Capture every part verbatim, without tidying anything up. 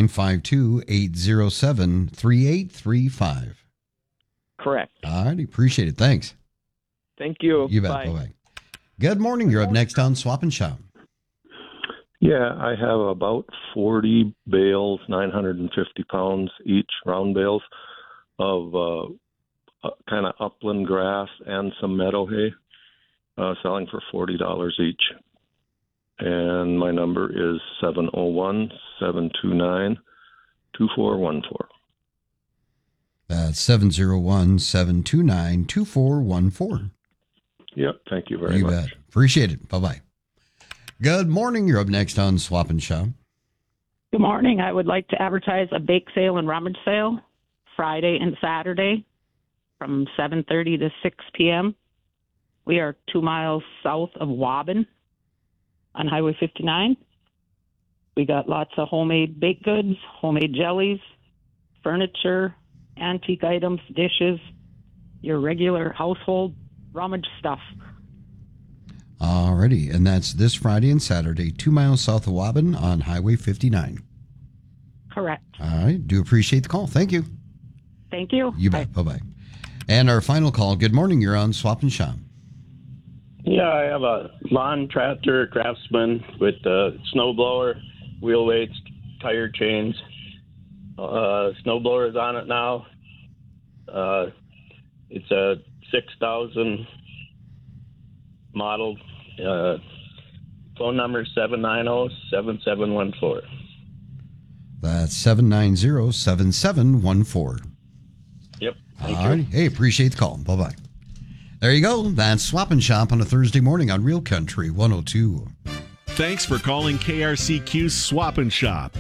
nine five two, eight zero seven, three eight three five. Correct. All right. Appreciate it. Thanks. Thank you. You bet. Bye. Bye-bye. Good morning. You're up next on Swap and Shop. Yeah, I have about forty bales, nine hundred fifty pounds each, round bales, of uh, uh, kind of upland grass and some meadow hay, uh, selling for forty dollars each. And my number is seven oh one, seven two nine, two four one four. That's seven oh one, seven two nine, two four one four. Yep, thank you very you much. Bet. Appreciate it. Bye-bye. Good morning. You're up next on Swap and Shop. Good morning. I would like to advertise a bake sale and rummage sale Friday and Saturday from seven thirty to six p.m. We are two miles south of Waubun on Highway fifty-nine. We got lots of homemade baked goods, homemade jellies, furniture, antique items, dishes, your regular household rummage stuff. Alrighty, and that's this Friday and Saturday, two miles south of Waubun on Highway fifty-nine. Correct. All right, do appreciate the call. Thank you. Thank you. You bet. Bye-bye. And our final call. Good morning. You're on Swap and Shop. Yeah, I have a lawn tractor Craftsman with a snowblower, wheel weights, tire chains. Uh, snowblower is on it now. Uh, it's a six thousand model. Uh, phone number seven nine zero, seven seven one four. That's seven nine zero, seven seven one four. Yep. All right. Hey, appreciate the call. Bye-bye. There you go. That's Swap and Shop on a Thursday morning on Real Country one oh two. Thanks for calling K R C Q Swap and Shop.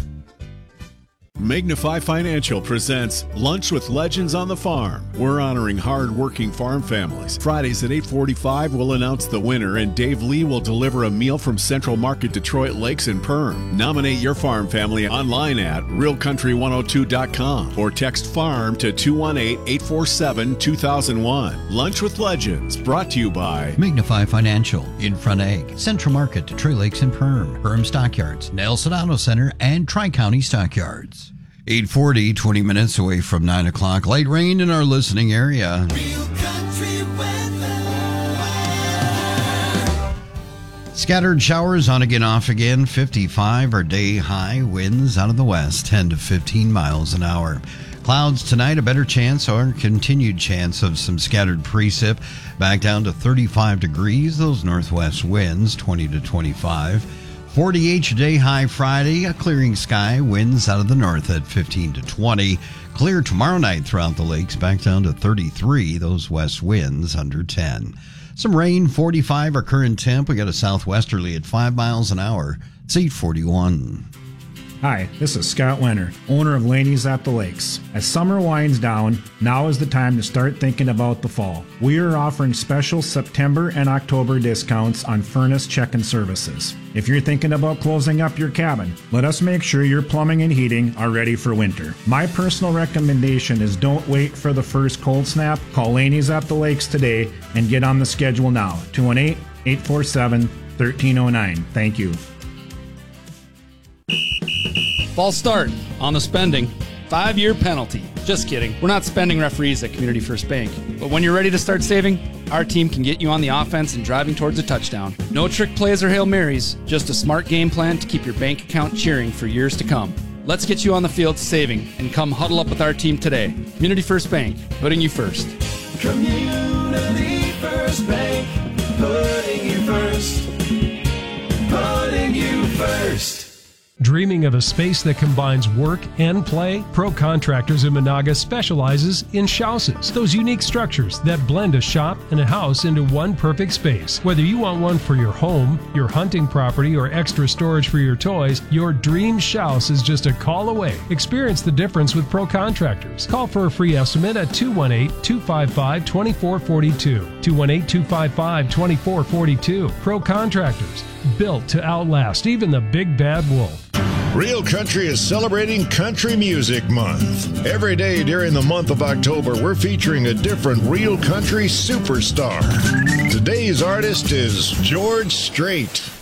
Magnify Financial presents Lunch with Legends on the Farm. We're honoring hard-working farm families. Fridays at eight forty-five, we'll announce the winner, and Dave Lee will deliver a meal from Central Market Detroit Lakes and Perm. Nominate your farm family online at real country one oh two dot com or text FARM to two one eight, eight four seven, two thousand one. Lunch with Legends, brought to you by Magnify Financial, Infront Ag, Central Market, Detroit Lakes and Perm, Perm Stockyards, Nelson Auto Center, and Tri-County Stockyards. eight forty, twenty minutes away from nine o'clock. Light rain in our listening area. Real country weather. Scattered showers on again, off again. fifty-five are day high. Winds out of the west, ten to fifteen miles an hour. Clouds tonight, a better chance or continued chance of some scattered precip. Back down to thirty-five degrees. Those northwest winds, twenty to twenty-five. forty-eight your day high Friday, a clearing sky, winds out of the north at fifteen to twenty. Clear tomorrow night throughout the lakes, back down to thirty-three, those west winds under ten. Some rain, forty-five our current temp. We got a southwesterly at five miles an hour. It's eight forty-one. Hi, this is Scott Wenner, owner of Laney's at the Lakes. As summer winds down, now is the time to start thinking about the fall. We are offering special September and October discounts on furnace check-in services. If you're thinking about closing up your cabin, let us make sure your plumbing and heating are ready for winter. My personal recommendation is don't wait for the first cold snap. Call Laney's at the Lakes today and get on the schedule now. two one eight, eight four seven, one three zero nine. Thank you. False start on the spending. Five-year penalty. Just kidding. We're not spending referees at Community First Bank. But when you're ready to start saving, our team can get you on the offense and driving towards a touchdown. No trick plays or Hail Marys, just a smart game plan to keep your bank account cheering for years to come. Let's get you on the field saving and come huddle up with our team today. Community First Bank, putting you first. Community First Bank, putting you first. Putting you first. Dreaming of a space that combines work and play? Pro Contractors in Monaga specializes in shouses, those unique structures that blend a shop and a house into one perfect space. Whether you want one for your home, your hunting property, or extra storage for your toys, your dream house is just a call away. Experience the difference with Pro Contractors. Call for a free estimate at two one eight, two five five, two four four two. two one eight, two five five, two four four two. Pro Contractors, built to outlast even the big bad wolf. Real Country is celebrating Country Music Month. Every day during the month of October, we're featuring a different Real Country superstar. Today's artist is George Strait.